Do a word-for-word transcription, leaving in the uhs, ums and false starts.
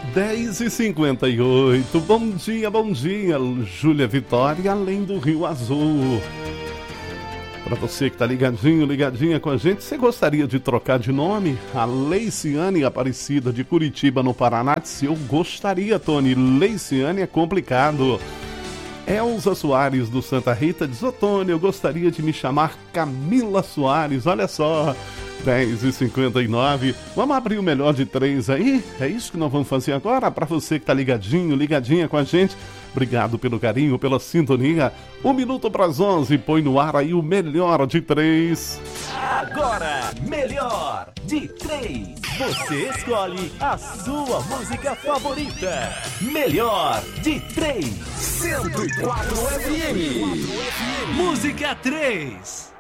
dez e cinquenta e oito. Bom dia, bom dia, Júlia Vitória, além do Rio Azul. Para você que tá ligadinho, ligadinha com a gente, você gostaria de trocar de nome? A Leiciane Aparecida de Curitiba, no Paraná, disse: eu gostaria, Tony. Leiciane é complicado. Elza Soares do Santa Rita diz: ô Tony, eu gostaria de me chamar Camila Soares. Olha só, dez e cinquenta e nove. Vamos abrir o melhor de três aí? É isso que nós vamos fazer agora. Para você que tá ligadinho, ligadinha com a gente, obrigado pelo carinho, pela sintonia. Um minuto para as onze, põe no ar aí o melhor de três. Agora, melhor de três. Você escolhe a sua música favorita. Melhor de três. cento e quatro F M. Música três.